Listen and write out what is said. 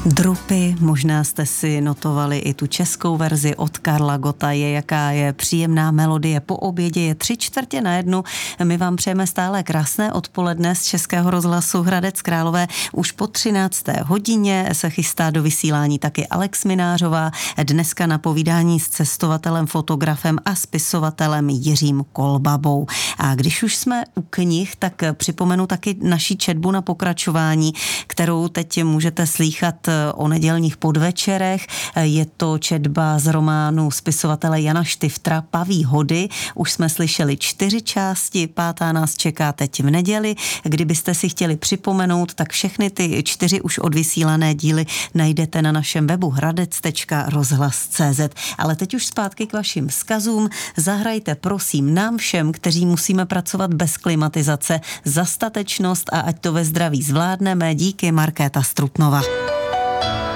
Drupy, možná jste si notovali i tu českou verzi od Karla Gotta, jaká je příjemná melodie, po obědě je 3:45. My vám přejeme stále krásné odpoledne z Českého rozhlasu Hradec Králové. Už po 13. hodině se chystá do vysílání taky Alex Minářová, dneska na povídání s cestovatelem, fotografem a spisovatelem Jiřím Kolbabou. A když už jsme u knih, tak připomenu taky naší četbu na pokračování, kterou teď můžete slýchat o nedělních podvečerech. Je to četba z románu spisovatele Jana Štiftra Paví hody. Už jsme slyšeli 4 části, 5. nás čeká teď v neděli. Kdybyste si chtěli připomenout, tak všechny ty 4 už odvysílané díly najdete na našem webu hradec.rozhlas.cz. Ale teď už zpátky k vašim vzkazům. Zahrajte prosím nám všem, kteří musíme pracovat bez klimatizace, za statečnost a ať to ve zdraví zvládneme. Díky, Markéta Strutnova.